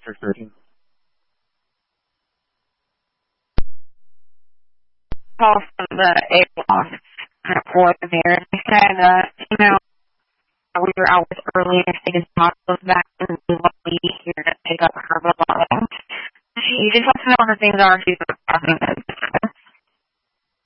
District 13. Call from the AWOS coordinator. They said that, we were out early and they just knocked us back and we won't be here to pick up her belongings. She just wants to know what her things are. She's not talking to us.